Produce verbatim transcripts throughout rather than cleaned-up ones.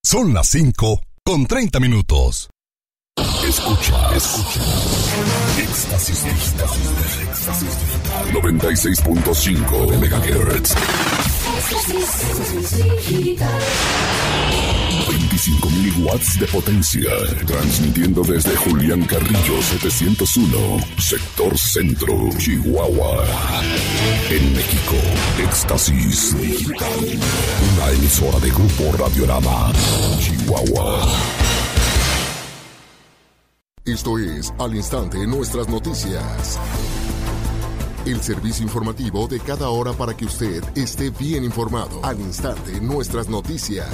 Son las cinco con treinta minutos. Escucha, escucha. Éxtasis Digital. Éxtasis Digital. noventa y seis punto cinco megahertz. veinticinco mil watts de potencia. Transmitiendo desde Julián Carrillo setecientos uno, sector centro, Chihuahua. En México, Éxtasis Digital. Una emisora de Grupo Radiorama, Chihuahua. Esto es Al Instante Nuestras Noticias. El servicio informativo de cada hora para que usted esté bien informado. Al Instante Nuestras Noticias.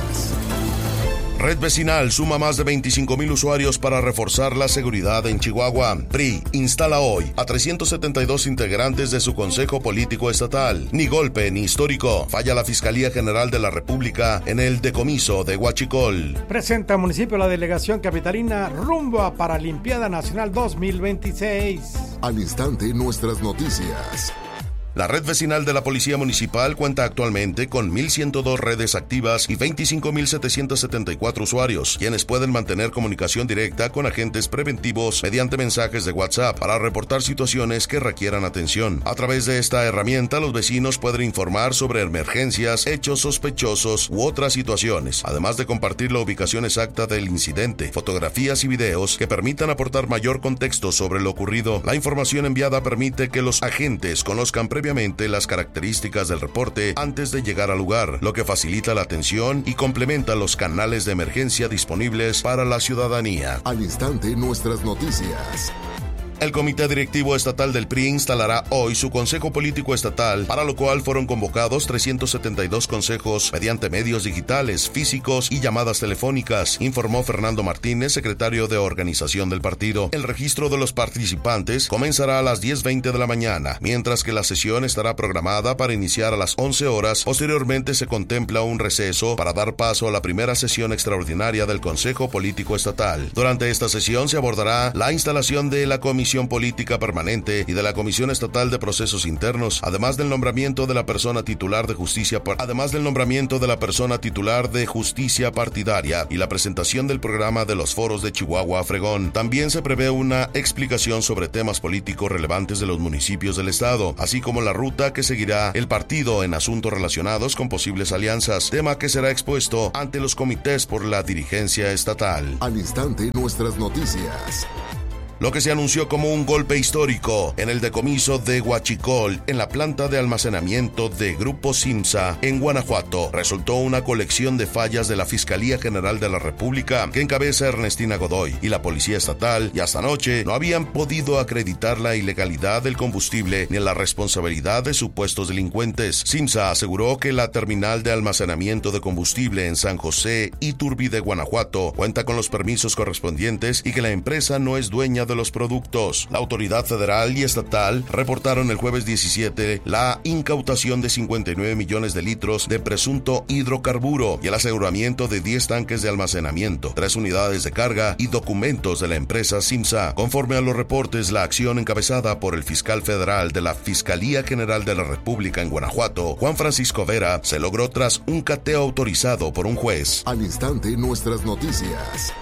Red Vecinal suma más de veinticinco mil usuarios para reforzar la seguridad en Chihuahua. P R I instala hoy a trescientos setenta y dos integrantes de su Consejo Político Estatal. Ni golpe ni histórico. Falla la Fiscalía General de la República en el decomiso de Huachicol. Presenta municipio la delegación capitalina rumbo a Paralimpiada Nacional dos mil veintiséis. Al Instante Nuestras Noticias. La red vecinal de la Policía Municipal cuenta actualmente con mil ciento dos redes activas y veinticinco mil setecientos setenta y cuatro usuarios, quienes pueden mantener comunicación directa con agentes preventivos mediante mensajes de WhatsApp para reportar situaciones que requieran atención. A través de esta herramienta, los vecinos pueden informar sobre emergencias, hechos sospechosos u otras situaciones, además de compartir la ubicación exacta del incidente, fotografías y videos que permitan aportar mayor contexto sobre lo ocurrido. La información enviada permite que los agentes conozcan previamente Previamente las características del reporte antes de llegar al lugar, lo que facilita la atención y complementa los canales de emergencia disponibles para la ciudadanía. Al Instante Nuestras Noticias. El Comité Directivo Estatal del P R I instalará hoy su Consejo Político Estatal, para lo cual fueron convocados trescientos setenta y dos consejos mediante medios digitales, físicos y llamadas telefónicas, informó Fernando Martínez, secretario de organización del partido. El registro de los participantes comenzará a las diez veinte de la mañana, mientras que la sesión estará programada para iniciar a las once horas. Posteriormente se contempla un receso para dar paso a la primera sesión extraordinaria del Consejo Político Estatal. Durante esta sesión se abordará la instalación de la Comisión Política Permanente y de la Comisión Estatal de Procesos Internos, además del nombramiento de la persona titular de justicia par- además del nombramiento de la persona titular de justicia partidaria y la presentación del programa de los foros de Chihuahua a Fregón. También se prevé una explicación sobre temas políticos relevantes de los municipios del estado, así como la ruta que seguirá el partido en asuntos relacionados con posibles alianzas, tema que será expuesto ante los comités por la dirigencia estatal. Al Instante Nuestras Noticias. Lo que se anunció como un golpe histórico en el decomiso de Huachicol en la planta de almacenamiento de Grupo Simsa en Guanajuato resultó una colección de fallas de la Fiscalía General de la República que encabeza Ernestina Godoy y la Policía Estatal, y hasta anoche no habían podido acreditar la ilegalidad del combustible ni la responsabilidad de supuestos delincuentes. Simsa aseguró que la terminal de almacenamiento de combustible en San José Iturbide, Guanajuato, cuenta con los permisos correspondientes y que la empresa no es dueña de los productos. La autoridad federal y estatal reportaron el jueves diecisiete la incautación de cincuenta y nueve millones de litros de presunto hidrocarburo y el aseguramiento de diez tanques de almacenamiento, tres unidades de carga y documentos de la empresa Simsa. Conforme a los reportes, la acción encabezada por el fiscal federal de la Fiscalía General de la República en Guanajuato, Juan Francisco Vera, se logró tras un cateo autorizado por un juez. Al Instante Nuestras Noticias.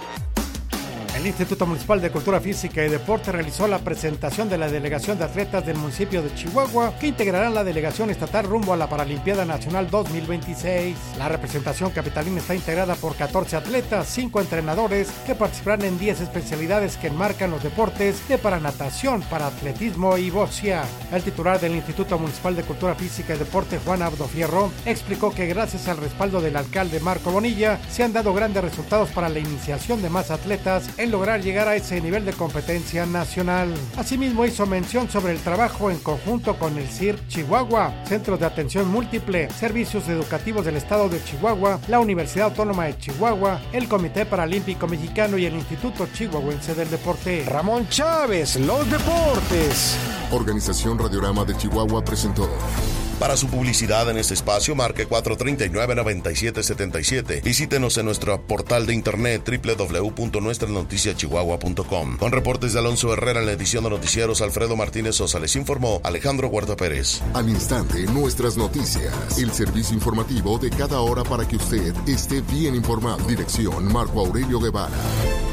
El Instituto Municipal de Cultura Física y Deporte realizó la presentación de la delegación de atletas del municipio de Chihuahua, que integrarán la delegación estatal rumbo a la Paralimpiada Nacional dos mil veintiséis. La representación capitalina está integrada por catorce atletas, cinco entrenadores, que participarán en diez especialidades que enmarcan los deportes de paranatación, paraatletismo y boxeo. El titular del Instituto Municipal de Cultura Física y Deporte, Juan Abdo Fierro, explicó que gracias al respaldo del alcalde Marco Bonilla, se han dado grandes resultados para la iniciación de más atletas en lograr llegar a ese nivel de competencia nacional. Asimismo, hizo mención sobre el trabajo en conjunto con el C I R Chihuahua, Centros de Atención Múltiple, Servicios Educativos del Estado de Chihuahua, la Universidad Autónoma de Chihuahua, el Comité Paralímpico Mexicano y el Instituto Chihuahuense del Deporte. Ramón Chávez, los deportes. Organización Radiorama de Chihuahua presentó Para su publicidad en este espacio, marque cuatro tres nueve, nueve siete siete siete. Visítenos en nuestro portal de internet doble u doble u doble u punto nuestra noticia chihuahua punto com. Con reportes de Alonso Herrera en la edición de noticieros, Alfredo Martínez Sosa les informó Alejandro Huerta Pérez. Al instante, nuestras noticias. El servicio informativo de cada hora para que usted esté bien informado. Dirección Marco Aurelio Guevara.